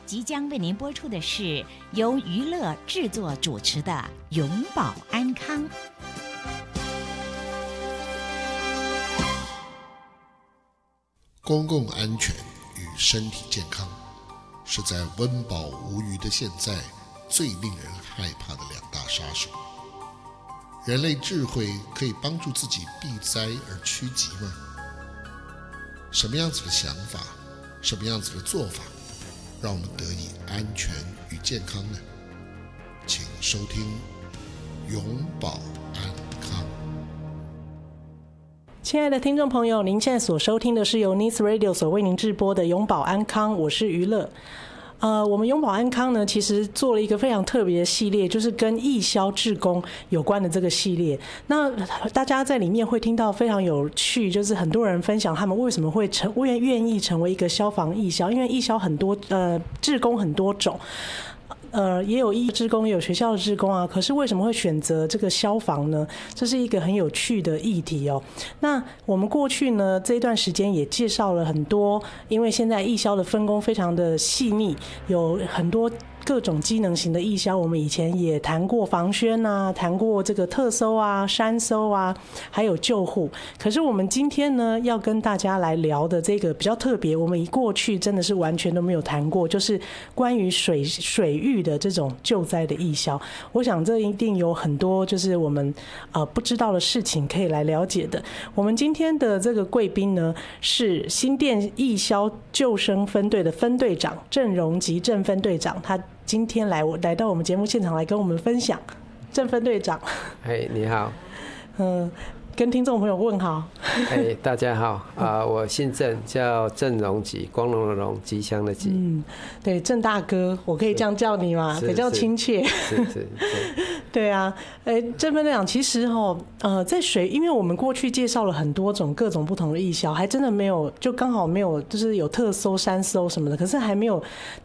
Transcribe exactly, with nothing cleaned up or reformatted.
即将为您播出的是由娱乐制作主持的《永保安康》。 公共安全与身体健康，是在温饱无余的现在最令人害怕的两大杀手。人类智慧可以帮助自己避灾而趋吉吗？什么样子的想法，什么样子的做法，让我们得以安全与健康呢？请收听永保安康。 亲爱的听众朋友，您现在所收听的是由 News Radio 所为您直播的永保安康，我是娱乐。呃，我们永保安康呢，其实做了一个非常特别的系列，就是跟义消志工有关的这个系列。那大家在里面会听到非常有趣，就是很多人分享他们为什么会成愿愿意成为一个消防义消，因为义消很多呃志工很多种。呃，也有义志工，也有学校的志工啊。可是为什么会选择这个消防呢？这是一个很有趣的议题哦。那我们过去呢这一段时间也介绍了很多，因为现在义消的分工非常的细腻，有很多各种机能型的义消。我们以前也谈过防宣啊，谈过这个特搜啊、山搜啊，还有救护。可是我们今天呢要跟大家来聊的这个比较特别，我们过去真的是完全都没有谈过，就是关于水水域的这种救灾的义消。我想这一定有很多就是我们呃不知道的事情可以来了解的。我们今天的这个贵宾呢是新店义消救生分队的分队长郑荣吉郑分队长，他今天来来到我们节目现场来跟我们分享。郑分队长， 哎，你好。 嗯，跟听众朋友问好。 哎，大家好啊、呃，我姓郑，叫郑荣吉，光荣的荣，吉祥的吉。 嗯，对，郑大哥，我可以这样叫你吗？比较亲切。 是是是。 对啊，哎，郑分队长，其实哈，呃，在水，因为我们过去介绍了很多种各种不同的义消，还真的没有，就刚好没有，就是有特搜、山搜什么的，可是还没有